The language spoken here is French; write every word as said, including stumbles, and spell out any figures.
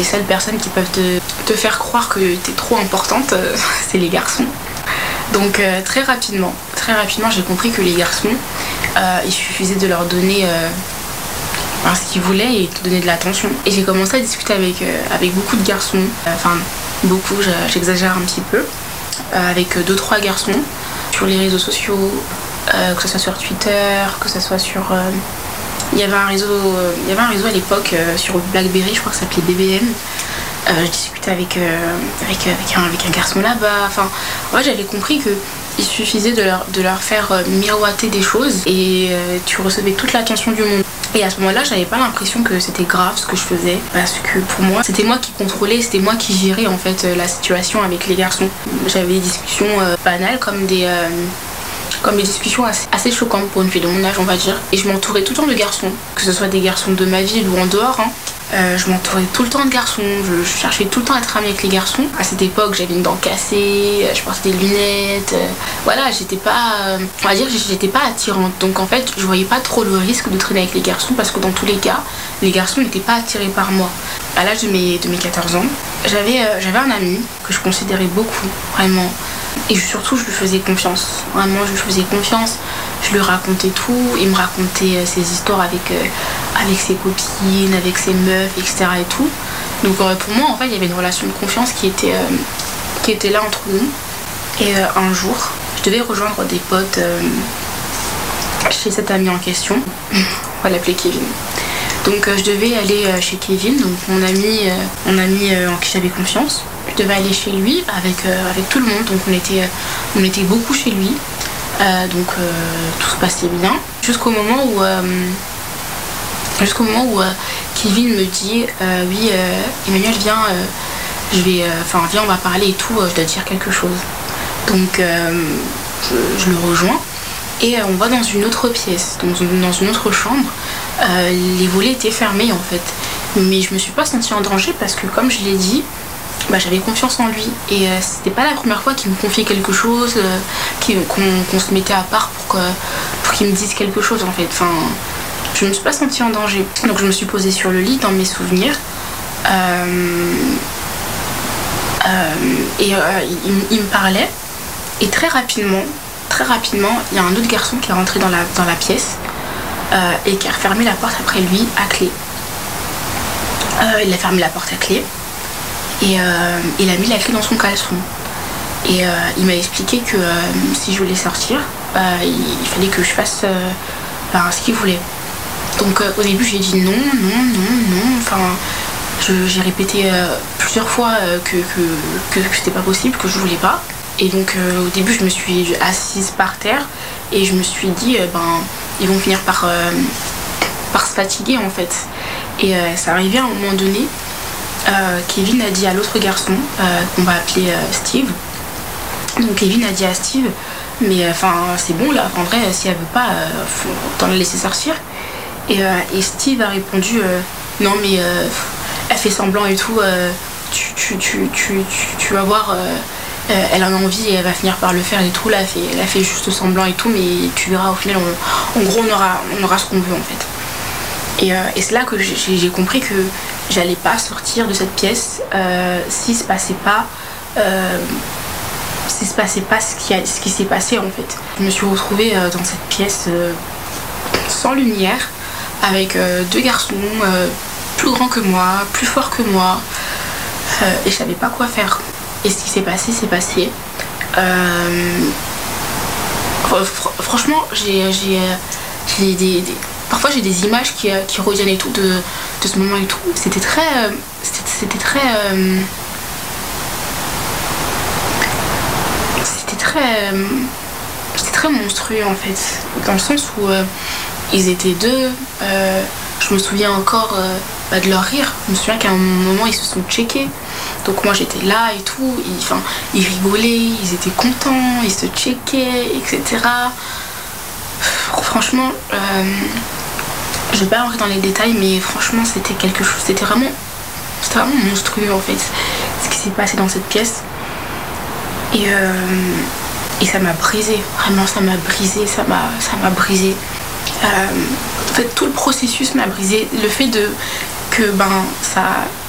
les seules personnes qui peuvent te, te faire croire que t'es trop importante, euh, c'est les garçons. Donc euh, très rapidement, très rapidement, j'ai compris que les garçons, euh, il suffisait de leur donner euh, ben, ce qu'ils voulaient et de donner de l'attention. Et j'ai commencé à discuter avec, euh, avec beaucoup de garçons, enfin euh, beaucoup, j'exagère un petit peu, euh, avec deux trois garçons sur les réseaux sociaux, euh, que ce soit sur Twitter, que ce soit sur... Euh, il y avait un réseau, euh, il y avait un réseau à l'époque euh, sur BlackBerry, je crois que ça s'appelait B B M. Euh, je discutais avec, euh, avec, avec, un, avec un garçon là-bas. Enfin, en fait, j'avais compris qu'il suffisait de leur, de leur faire miroiter des choses et euh, tu recevais toute l'attention du monde. Et à ce moment-là, j'avais pas l'impression que c'était grave ce que je faisais, parce que pour moi, c'était moi qui contrôlais, c'était moi qui gérais en fait la situation avec les garçons. J'avais des discussions euh, banales comme des... Euh, comme des discussions assez, assez choquantes pour une fille de mon âge, on va dire. Et je m'entourais tout le temps de garçons, que ce soit des garçons de ma ville ou en dehors. Hein. Euh, je m'entourais tout le temps de garçons, je, je cherchais tout le temps à être amie avec les garçons. À cette époque, j'avais une dent cassée, je portais des lunettes. Euh, voilà, j'étais pas, euh, on va dire, j'étais pas attirante. Donc en fait, je voyais pas trop le risque de traîner avec les garçons parce que dans tous les cas, les garçons n'étaient pas attirés par moi. À l'âge de mes, de mes quatorze ans, j'avais, euh, j'avais un ami que je considérais beaucoup, vraiment. Et surtout, je lui faisais confiance. Vraiment, je lui faisais confiance. Je lui racontais tout. Il me racontait euh, ses histoires avec, euh, avec ses copines, avec ses meufs, et cetera. Et tout. Donc euh, pour moi, en fait, il y avait une relation de confiance qui était, euh, qui était là entre nous. Et euh, un jour, je devais rejoindre des potes euh, chez cet ami en question. On va l'appeler Kevin. Donc euh, je devais aller euh, chez Kevin, donc mon ami, euh, mon ami euh, en qui j'avais confiance. Je devais aller chez lui avec, euh, avec tout le monde, donc on était, euh, on était beaucoup chez lui. Euh, donc euh, tout se passait bien. Jusqu'au moment où, euh, jusqu'au moment où euh, Kevin me dit euh, oui euh, Emmanuel viens, euh, je vais, enfin euh, viens on va parler et tout, euh, je dois te dire quelque chose. Donc euh, je, je le rejoins. Et on va dans une autre pièce, dans une, dans une autre chambre. Euh, les volets étaient fermés en fait. Mais je me suis pas sentie en danger parce que comme je l'ai dit, bah, j'avais confiance en lui. Et euh, c'était pas la première fois qu'il me confiait quelque chose, euh, qu'on, qu'on se mettait à part pour, que, pour qu'il me dise quelque chose en fait. Enfin, je me suis pas sentie en danger. Donc je me suis posée sur le lit dans mes souvenirs. Euh, euh, et euh, il, il me parlait. Et très rapidement, Très rapidement, il y a un autre garçon qui est rentré dans la, dans la pièce euh, et qui a refermé la porte après lui à clé. Euh, il a fermé la porte à clé et euh, il a mis la clé dans son caleçon. Et euh, il m'a expliqué que euh, si je voulais sortir, euh, il, il fallait que je fasse euh, ben, ce qu'il voulait. Donc euh, au début j'ai dit non, non, non, non. Enfin, je, j'ai répété euh, plusieurs fois euh, que, que, que, que c'était pas possible, que je voulais pas. Et donc euh, au début je me suis assise par terre et je me suis dit euh, ben ils vont finir par, euh, par se fatiguer en fait. Et euh, ça arrivait à un moment donné, euh, Kevin a dit à l'autre garçon euh, qu'on va appeler euh, Steve. Donc Kevin a dit à Steve mais enfin euh, c'est bon là, en vrai si elle veut pas, euh, faut t'en la laisser sortir. Et, euh, et Steve a répondu euh, non mais euh, elle fait semblant et tout, euh, tu, tu, tu, tu, tu, tu vas voir. Euh, Euh, elle en a envie et elle va finir par le faire et tout. Là, elle fait, elle a fait juste semblant et tout, mais tu verras au final, on, en gros, on aura, on aura ce qu'on veut en fait. Et, euh, et c'est là que j'ai, j'ai compris que j'allais pas sortir de cette pièce euh, si se passait pas, euh, si se passait pas ce qui, a, ce qui s'est passé en fait. Je me suis retrouvée euh, dans cette pièce euh, sans lumière, avec euh, deux garçons euh, plus grands que moi, plus forts que moi, euh, et je savais pas quoi faire. Et ce qui s'est passé, c'est passé. Euh... Fr- franchement, j'ai, j'ai, j'ai des, des... parfois j'ai des images qui, qui reviennent et tout de, de ce moment et tout. C'était très... C'était, c'était très... Euh... C'était très... C'était très monstrueux en fait. Dans le sens où euh, ils étaient deux. Euh... Je me souviens encore euh, bah, de leur rire. Je me souviens qu'à un moment, ils se sont checkés. Donc moi, j'étais là et tout. Ils, enfin, ils rigolaient, ils étaient contents, ils se checkaient, et cetera. Franchement, euh, je vais pas rentrer dans les détails, mais franchement, c'était quelque chose. C'était vraiment, c'était vraiment monstrueux en fait, ce qui s'est passé dans cette pièce. Et, euh, et ça m'a brisé. Vraiment, ça m'a brisé. Ça m'a, ça m'a brisé. Euh, en fait, tout le processus m'a brisé. Le fait de que ben ça